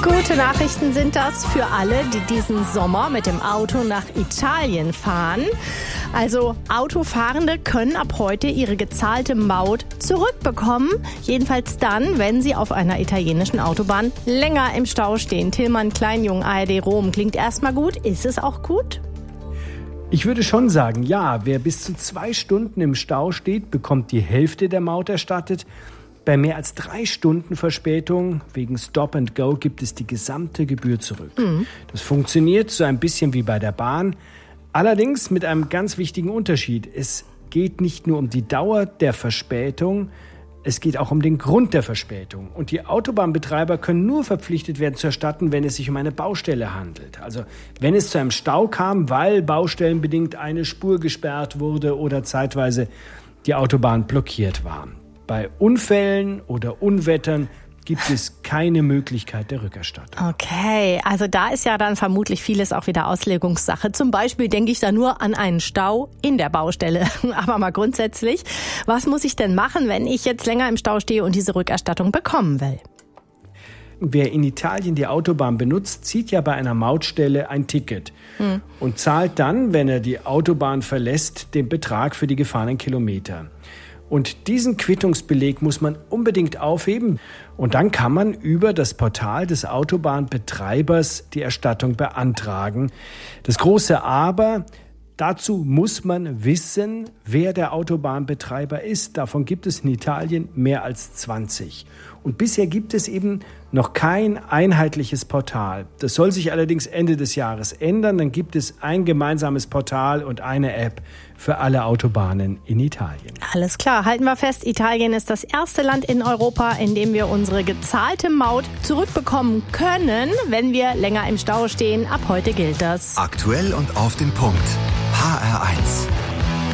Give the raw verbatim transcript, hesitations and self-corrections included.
Gute Nachrichten sind das für alle, die diesen Sommer mit dem Auto nach Italien fahren. Also Autofahrende können ab heute ihre gezahlte Maut zurückbekommen. Jedenfalls dann, wenn sie auf einer italienischen Autobahn länger im Stau stehen. Tillmann Kleinjung, A R D Rom. Klingt erstmal gut. Ist es auch gut? Ich würde schon sagen, ja. Wer bis zu zwei Stunden im Stau steht, bekommt die Hälfte der Maut erstattet. Bei mehr als drei Stunden Verspätung wegen Stop and Go gibt es die gesamte Gebühr zurück. Mhm. Das funktioniert so ein bisschen wie bei der Bahn. Allerdings mit einem ganz wichtigen Unterschied. Es geht nicht nur um die Dauer der Verspätung, es geht auch um den Grund der Verspätung. Und die Autobahnbetreiber können nur verpflichtet werden zu erstatten, wenn es sich um eine Baustelle handelt. Also wenn es zu einem Stau kam, weil baustellenbedingt eine Spur gesperrt wurde oder zeitweise die Autobahn blockiert war. Bei Unfällen oder Unwettern gibt es keine Möglichkeit der Rückerstattung. Okay, also da ist ja dann vermutlich vieles auch wieder Auslegungssache. Zum Beispiel denke ich da nur an einen Stau in der Baustelle. Aber mal grundsätzlich, was muss ich denn machen, wenn ich jetzt länger im Stau stehe und diese Rückerstattung bekommen will? Wer in Italien die Autobahn benutzt, zieht ja bei einer Mautstelle ein Ticket hm. und zahlt dann, wenn er die Autobahn verlässt, den Betrag für die gefahrenen Kilometer. Und diesen Quittungsbeleg muss man unbedingt aufheben. Und dann kann man über das Portal des Autobahnbetreibers die Erstattung beantragen. Das große Aber: dazu muss man wissen, wer der Autobahnbetreiber ist. Davon gibt es in Italien mehr als zwanzig. Und bisher gibt es eben noch kein einheitliches Portal. Das soll sich allerdings Ende des Jahres ändern. Dann gibt es ein gemeinsames Portal und eine App für alle Autobahnen in Italien. Alles klar, halten wir fest, Italien ist das erste Land in Europa, in dem wir unsere gezahlte Maut zurückbekommen können, wenn wir länger im Stau stehen. Ab heute gilt das. Aktuell und auf den Punkt. H R eins.